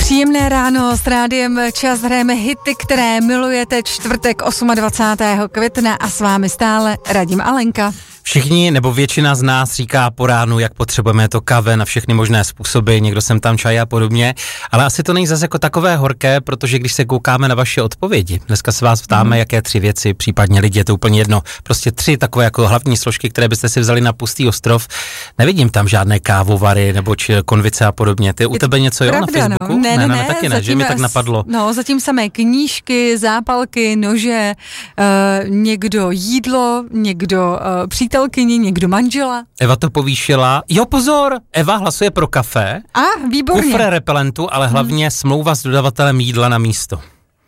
Příjemné ráno s Rádiem Čas, hrajeme hity, které milujete, čtvrtek 28. května a s vámi stále Radim a Lenka. Všichni nebo většina z nás říká po ránu, jak potřebujeme to kave na všechny možné způsoby, někdo sem tam čaj a podobně, ale asi to není zase jako takové horké, protože když se koukáme na vaše odpovědi, dneska se vás ptáme, jaké 3 věci, případně lidi, je to úplně jedno, prostě 3 takové jako hlavní složky, které byste si vzali na pustý ostrov, nevidím tam žádné kávovary nebo konvice a podobně, ty u tebe něco pravda, na Facebooku? No. Ne, taky ne, že mi tak napadlo. No, zatím samé knížky, zápalky, nože, někdo jídlo, někdo přítelkyni, někdo manžela. Eva to povýšila. Jo, pozor, Eva hlasuje pro kafe. Výborně. Kufr repelentu, ale hlavně smlouva s dodavatelem jídla na místo.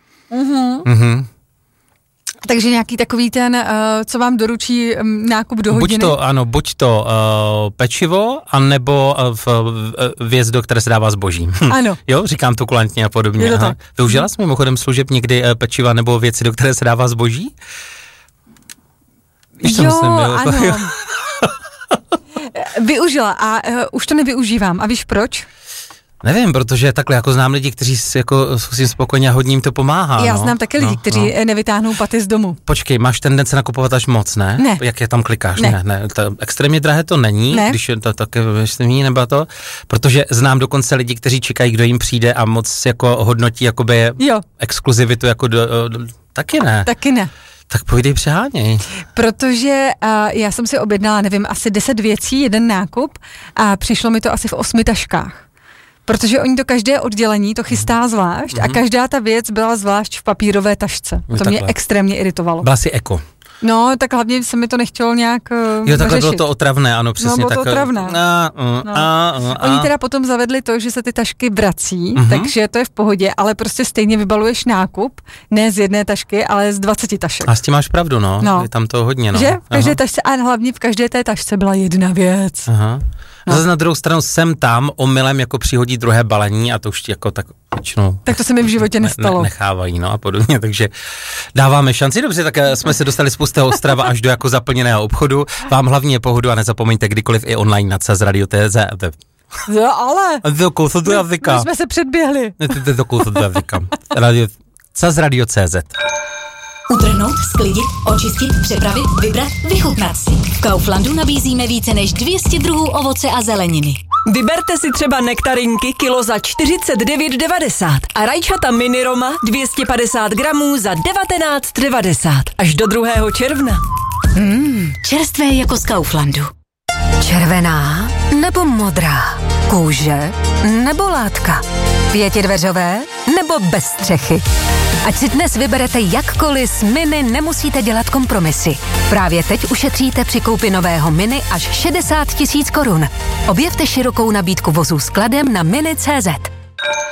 Takže nějaký takový ten, co vám doručí nákup do hodiny? Buď to pečivo, anebo věc, do které se dává zboží. Ano. Jo, říkám to kulantně a podobně. Je to tak. Využila jsi mimochodem služeb někdy pečiva nebo věci, do které se dává zboží? Ano. Využila a už to nevyužívám. A víš proč? Nevím, protože takhle jako znám lidi, kteří jako jsou si spokojně a hodně jim to pomáhá. Já znám také lidi, kteří nevytáhnou paty z domu. Počkej, máš tendence nakupovat až moc, ne? Ne. Jak je tam klikáš? Ne. To extrémně drahé to není, ne. Když je to také věštění nebo to, protože znám dokonce lidi, kteří čekají, kdo jim přijde a moc jako hodnotí jakoby exkluzivitu jako taky ne. Taky ne. Tak pojdej přeháněj. Protože já jsem si objednala, nevím, asi 10 věcí, jeden nákup a přišlo mi to asi v 8 taškách. Protože oni to každé oddělení to chystá zvlášť a každá ta věc byla zvlášť v papírové tašce. To mě extrémně iritovalo. Byla si eko. No, tak hlavně se mi to nechtělo nějak Jo, takhle řešit. Bylo to otravné, ano, přesně. No, bylo to otravné. Oni teda potom zavedli to, že se ty tašky vrací, takže to je v pohodě, ale prostě stejně vybaluješ nákup, ne z jedné tašky, ale z 20 tašek. A s tím máš pravdu, no. Je tam to hodně, no. Že? V každé tašce, a hlavně v každé té tašce byla jedna věc. Aha. No. Zase na druhou stranu sem tam omylem jako přihodí druhé balení a to už jako tak většinou. Tak to se mi v životě nestalo. Nechávají, no a podobně, takže dáváme šanci. Dobře, tak jsme se dostali z pustého ostrova až do jako zaplněného obchodu. Vám hlavně pohodu a nezapomeňte kdykoliv i online na CZ Radio TZ. Jo, ale. My jsme se předběhli. To kousek do jazyka. CZ Radio CZ. Utrhnout, sklidit, očistit, přepravit, vybrat, vychutnat si. V Kauflandu nabízíme více než 200 druhů ovoce a zeleniny. Vyberte si třeba nektarinky kilo za 49,90 a rajčata mini Roma 250 gramů za 19,90 až do 2. června. Čerstvé jako z Kauflandu. Červená nebo modrá? Kůže nebo látka? 5dveřové nebo bez střechy? Ať si dnes vyberete jakkoliv, s Mini nemusíte dělat kompromisy. Právě teď ušetříte při koupi nového Mini až 60 000 korun. Objevte širokou nabídku vozů skladem na mini.cz.